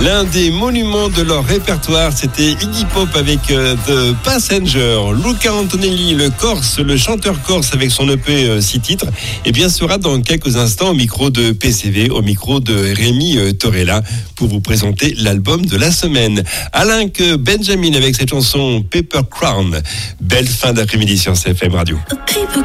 L'un des monuments de leur répertoire, c'était Iggy Pop avec The Passenger. Luca Antonelli, le chanteur corse avec son EP 6 titres, sera dans quelques instants au micro de PCV, au micro de Rémi Torella pour vous présenter l'album de la semaine. Alain Benjamin avec cette chanson Paper Crown. Belle fin d'après-midi sur CFM Radio.